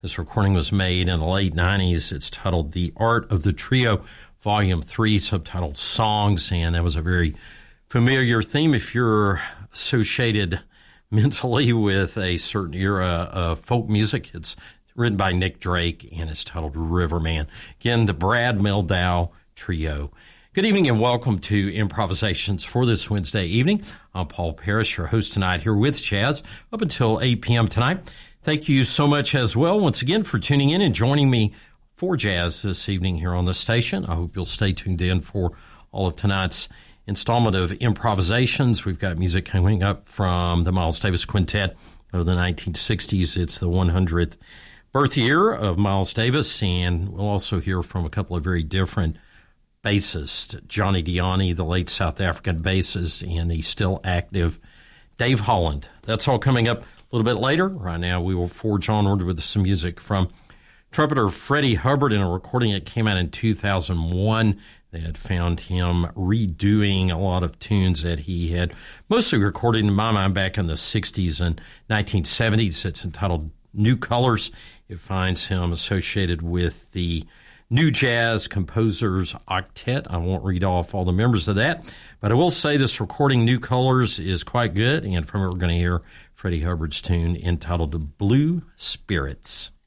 This recording was made in the late 90s. It's titled The Art of the Trio, Volume 3, subtitled Songs, and that was a very familiar theme if you're associated mentally with a certain era of folk music. It's written by Nick Drake, and it's titled Riverman. Again, the Brad Mehldau Trio. Good evening and welcome to Improvisations for this Wednesday evening. I'm Paul Parrish, your host tonight here with Chaz up until 8 p.m. tonight. Thank you so much as well, once again, for tuning in and joining me for jazz this evening here on the station. I hope you'll stay tuned in for all of tonight's installment of Improvisations. We've got music coming up from the Miles Davis Quintet of the 1960s. It's the 100th birth year of Miles Davis, and we'll also hear from a couple of very different bassists, Johnny Diani, the late South African bassist, and the still active Dave Holland. That's all coming up a little bit later. Right now, we will forge onward with some music from trumpeter Freddie Hubbard in a recording that came out in 2001 that found him redoing a lot of tunes that he had mostly recorded, in my mind, back in the 60s and 1970s. It's entitled New Colors. It finds him associated with the New Jazz Composers Octet. I won't read off all the members of that, but I will say this recording, New Colors, is quite good, and from it we're going to hear Freddie Hubbard's tune entitled Blue Spirits.